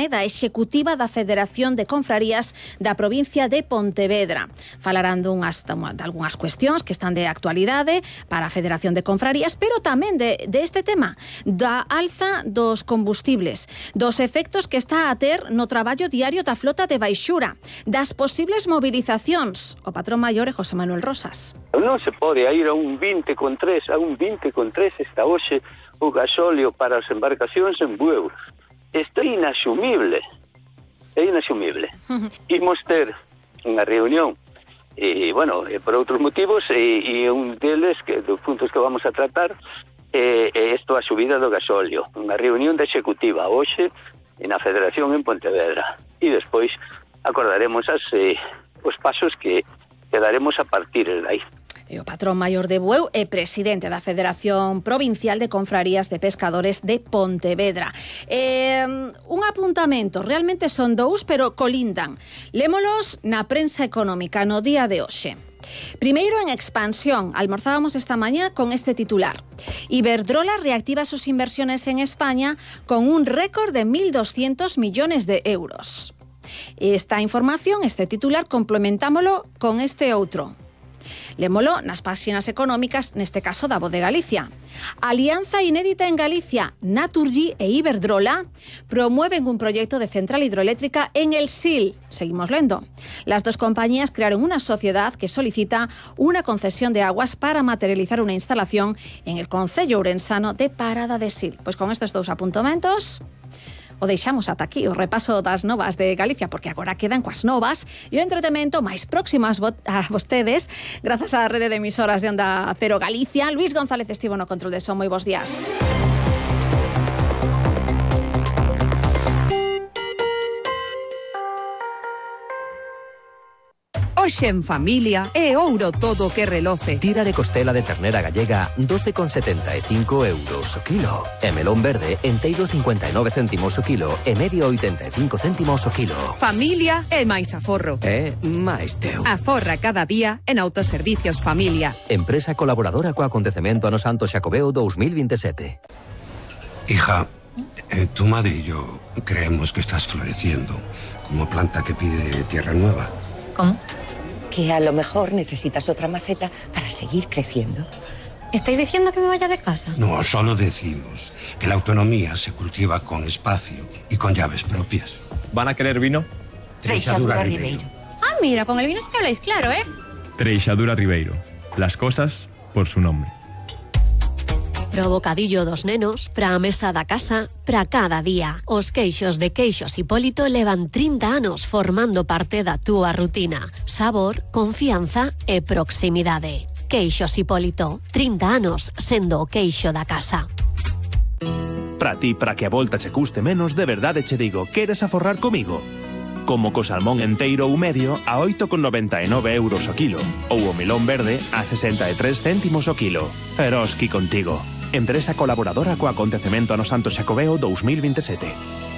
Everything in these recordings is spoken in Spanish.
da Executiva da Federación de Confrarías da provincia de Pontevedra. Falarán de algunhas cuestións que están de actualidade para a Federación de Confrarías, pero tamén de este tema, da alza dos combustibles, dos efectos que está a ter no traballo diario da flota de baixura, das posibles movilizacións. O patrón maior é José Manuel Rosas. Non se pode ir a un 20,3, está hoxe o gasóleo para as embarcacións en Bueu. Isto é inasumible. Imos ter unha reunión por outros motivos e un deles, dos puntos que vamos a tratar, é a subida do gasóleo. Unha reunión da Executiva hoxe na Federación en Pontevedra. E despois acordaremos os pasos que daremos a partir de aí. O patrón maior de Bueu é presidente da Federación Provincial de Confrarías de Pescadores de Pontevedra. Un apuntamento, realmente son dous, pero colindan. Lémolos na prensa económica no día de hoxe. Primeiro, en expansión, almorzábamos esta mañá con este titular. Iberdrola reactiva sus inversiones en España con un récord de 1.200 millones de euros. Esta información, este titular, complementámolo con este outro. Lémolo nas páxinas económicas, neste caso da Voz de Galicia. Alianza inédita en Galicia, Naturgy e Iberdrola promueven un proyecto de central hidroeléctrica en el Sil. Seguimos lendo. Las dos compañías crearon una sociedad que solicita una concesión de aguas para materializar una instalación en el concello ourensano de Parada de Sil. Pois con estes dous apuntamentos o deixamos ata aquí o repaso das novas de Galicia, porque agora quedan coas novas e o entretemento máis próximo a vostedes, grazas á rede de emisoras de Onda Cero Galicia. Luis González estivo no control de son. Moi bons días. Hoxe en familia é ouro todo que reloce. Tira de costela de ternera gallega 12,75 euros o kilo. E melón verde enteiro 59 céntimos o kilo e medio 85 céntimos o kilo. Familia é máis aforro. É máis teu. Aforra cada día en Autoservicios Familia. Empresa colaboradora co acontecemento ano Santo Xacobeo 2027. Hija, tu madre y yo creemos que estás floreciendo como planta que pide tierra nueva. ¿Cómo? Que a lo mejor necesitas otra maceta para seguir creciendo. ¿Estáis diciendo que me vaya de casa? No, solo decimos que la autonomía se cultiva con espacio y con llaves propias. ¿Van a querer vino? Treixadura Ribeiro. Ah, mira, con el vino sí que habláis claro, ¿eh? Treixadura Ribeiro. Las cosas por su nombre. Pro bocadillo dos nenos, pra mesa da casa, pra cada día. Os queixos de Queixos Hipólito levan 30 anos formando parte da túa rutina. Sabor, confianza e proximidade. Queixos Hipólito, 30 anos sendo o queixo da casa. Pra ti, para que a volta che custe menos, de verdade che digo, queres aforrar comigo? Como co salmón enteiro ou medio a 8,99 euros o kilo, ou o melón verde a 63 céntimos o kilo. Eroski contigo. Empresa colaboradora co acontecemento ano Santo Xacobeo 2027.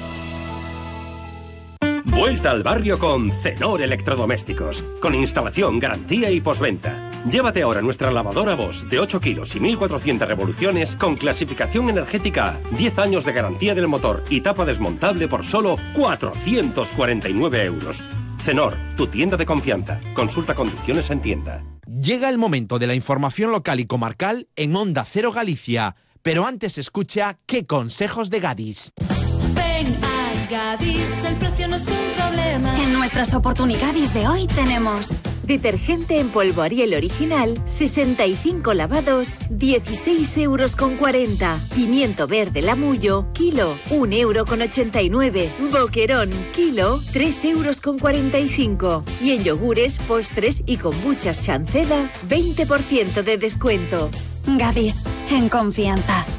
Vuelta al barrio con Cenor Electrodomésticos, con instalación, garantía y postventa. Llévate ahora nuestra lavadora Bosch de 8 kilos y 1.400 revoluciones con clasificación energética, 10 años de garantía del motor y tapa desmontable por solo 449 euros. Cenor, tu tienda de confianza. Consulta condiciones en tienda. Llega el momento de la información local y comarcal en Onda Cero Galicia, pero antes escucha ¿Qué consejos de Gadis? Ven a Gadis, el precio no es un problema. En nuestras oportunidades de hoy tenemos detergente en polvo Ariel original, 65 lavados, 16,40 euros. Pimiento verde Lamullo, kilo, 1,89 €. Boquerón, kilo, 3,45 €. Y en yogures, postres y kombuchas Shanceda, 20% de descuento. Gadis, en confianza.